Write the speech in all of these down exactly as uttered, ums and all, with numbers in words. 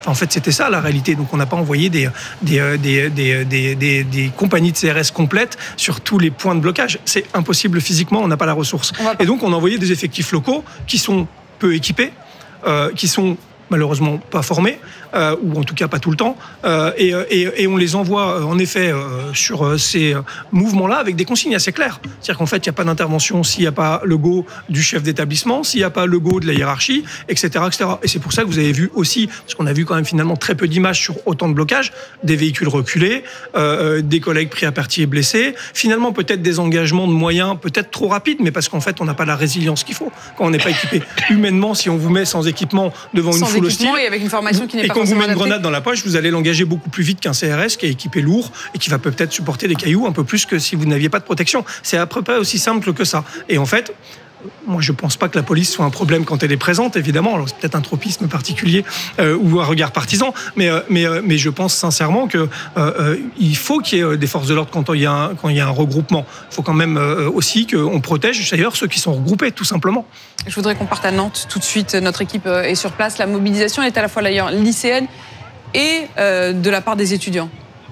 En fait, c'était ça la réalité. Donc, on n'a pas envoyé des, des, des, des, des, des, des compagnies de C R S complètes sur tous les points de blocage. C'est impossible physiquement, on n'a pas la ressource. Et donc, on a envoyé des effectifs locaux qui sont peu équipés, euh, qui sont malheureusement pas formés, euh, ou en tout cas pas tout le temps, euh, et, et, et on les envoie en effet euh, sur ces mouvements-là avec des consignes assez claires. C'est-à-dire qu'en fait, il n'y a pas d'intervention s'il n'y a pas le go du chef d'établissement, s'il n'y a pas le go de la hiérarchie, et cetera, et cetera. Et c'est pour ça que vous avez vu aussi, parce qu'on a vu quand même finalement très peu d'images sur autant de blocages, des véhicules reculés, euh, des collègues pris à partie et blessés, finalement peut-être des engagements de moyens peut-être trop rapides, mais parce qu'en fait, on n'a pas la résilience qu'il faut. Quand on n'est pas équipé humainement, si on vous met sans équipement devant sans une foule hostile, et avec une formation qui n'est et pas quand vous met une adaptée. grenade dans la poche, vous allez l'engager beaucoup plus vite qu'un C R S qui est équipé lourd et qui va peut-être supporter des cailloux un peu plus que si vous n'aviez pas de protection. C'est à peu près aussi simple que ça. Et en fait, moi, je ne pense pas que la police soit un problème quand elle est présente, évidemment. Alors, c'est peut-être un tropisme particulier euh, ou un regard partisan, mais, euh, mais, euh, mais je pense sincèrement qu'il euh, euh, faut qu'il y ait des forces de l'ordre quand il y a un, quand il y a un regroupement. Il faut quand même euh, aussi qu'on protège d'ailleurs ceux qui sont regroupés, tout simplement. Je voudrais qu'on parte à Nantes tout de suite. Notre équipe est sur place. La mobilisation est à la fois d'ailleurs lycéenne et euh, de la part des étudiants.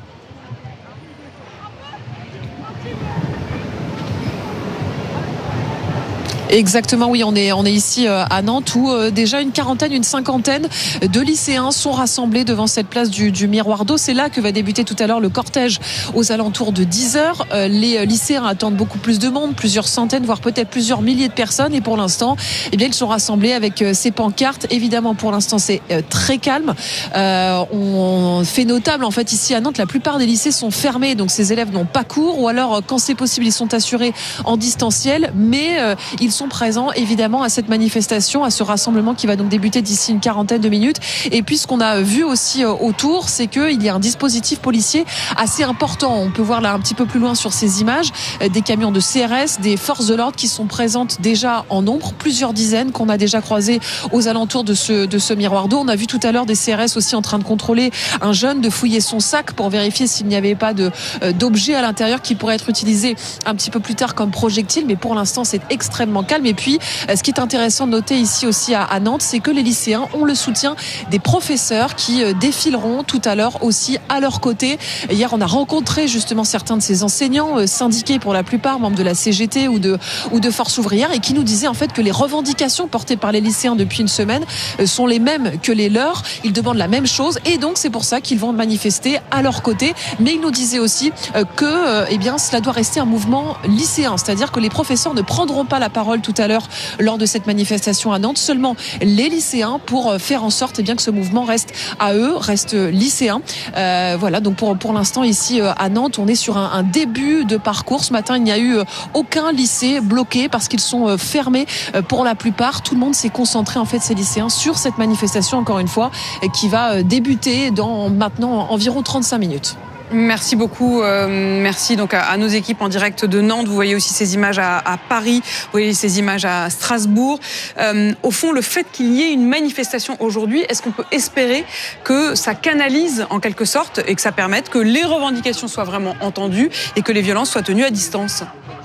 Exactement, oui, on est, on est ici à Nantes où euh, déjà une quarantaine, une cinquantaine de lycéens sont rassemblés devant cette place du, du Miroir d'eau. C'est là que va débuter tout à l'heure le cortège aux alentours de dix heures. Euh, les lycéens attendent beaucoup plus de monde, plusieurs centaines, voire peut-être plusieurs milliers de personnes. Et pour l'instant, eh bien, ils sont rassemblés avec euh, ces pancartes. Évidemment, pour l'instant, c'est euh, très calme. Euh, on fait notable, en fait, ici à Nantes, la plupart des lycées sont fermés. Donc, ces élèves n'ont pas cours ou alors, quand c'est possible, ils sont assurés en distanciel. Mais euh, ils sont présents évidemment à cette manifestation, à ce rassemblement qui va donc débuter d'ici une quarantaine de minutes. Et puis ce qu'on a vu aussi autour, c'est qu'il y a un dispositif policier assez important. On peut voir là un petit peu plus loin sur ces images des camions de C R S, des forces de l'ordre qui sont présentes déjà en nombre, plusieurs dizaines qu'on a déjà croisées aux alentours de ce, de ce Miroir d'eau. On a vu tout à l'heure des C R S aussi en train de contrôler un jeune, de fouiller son sac pour vérifier s'il n'y avait pas de, d'objets à l'intérieur qui pourraient être utilisés un petit peu plus tard comme projectiles. Mais pour l'instant, c'est extrêmement calme. Et puis, ce qui est intéressant de noter ici aussi à, à Nantes, c'est que les lycéens ont le soutien des professeurs qui défileront tout à l'heure aussi à leur côté. Hier, on a rencontré justement certains de ces enseignants, syndiqués pour la plupart, membres de la C G T ou de, ou de Force ouvrière, et qui nous disaient en fait que les revendications portées par les lycéens depuis une semaine sont les mêmes que les leurs. Ils demandent la même chose et donc c'est pour ça qu'ils vont manifester à leur côté. Mais ils nous disaient aussi que eh bien, cela doit rester un mouvement lycéen, c'est-à-dire que les professeurs ne prendront pas la parole tout à l'heure lors de cette manifestation à Nantes, seulement les lycéens pour faire en sorte eh bien, que ce mouvement reste à eux, reste lycéen. Euh, voilà, donc pour, pour l'instant ici à Nantes, on est sur un, un début de parcours. Ce matin, il n'y a eu aucun lycée bloqué parce qu'ils sont fermés pour la plupart. Tout le monde s'est concentré, en fait, ces lycéens, sur cette manifestation, encore une fois, qui va débuter dans maintenant environ trente-cinq minutes. Merci beaucoup. Euh, merci donc à, à nos équipes en direct de Nantes. Vous voyez aussi ces images à, à Paris. Vous voyez ces images à Strasbourg. Euh, au fond, le fait qu'il y ait une manifestation aujourd'hui, est-ce qu'on peut espérer que ça canalise en quelque sorte et que ça permette que les revendications soient vraiment entendues et que les violences soient tenues à distance ?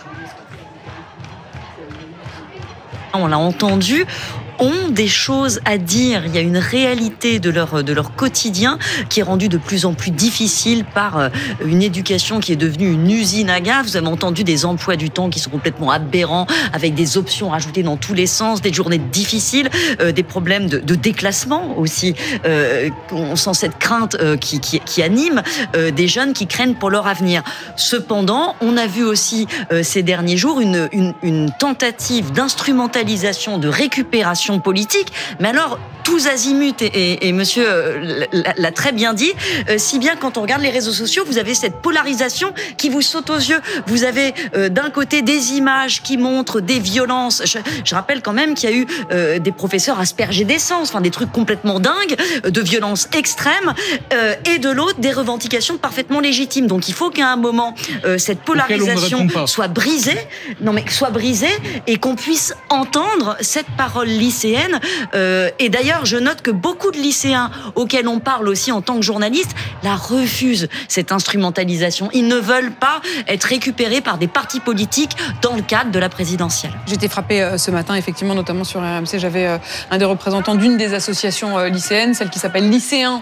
On l'a entendu, ont des choses à dire. Il y a une réalité de leur, de leur quotidien qui est rendue de plus en plus difficile par une éducation qui est devenue une usine à gaz. Vous avez entendu des emplois du temps qui sont complètement aberrants, avec des options rajoutées dans tous les sens, des journées difficiles, euh, des problèmes de, de déclassement aussi. Euh, on sent cette crainte euh, qui, qui, qui anime euh, des jeunes qui craignent pour leur avenir. Cependant, on a vu aussi euh, ces derniers jours une, une, une tentative d'instrumentalisation, de récupération politique, mais alors tous azimuts, et, et, et monsieur l'a très bien dit, euh, si bien quand on regarde les réseaux sociaux, vous avez cette polarisation qui vous saute aux yeux. Vous avez euh, d'un côté des images qui montrent des violences. Je, je rappelle quand même qu'il y a eu euh, des professeurs aspergés d'essence, enfin des trucs complètement dingues, de violences extrêmes, euh, et de l'autre des revendications parfaitement légitimes. Donc il faut qu'à un moment euh, cette polarisation soit brisée, non mais soit brisée, et qu'on puisse entendre cette parole lycéenne. Euh, et d'ailleurs, je note que beaucoup de lycéens auxquels on parle aussi en tant que journaliste la refusent, cette instrumentalisation. Ils ne veulent pas être récupérés par des partis politiques dans le cadre de la présidentielle. J'étais frappée ce matin, effectivement, notamment sur R M C. J'avais un des représentants d'une des associations lycéennes, celle qui s'appelle Lycéens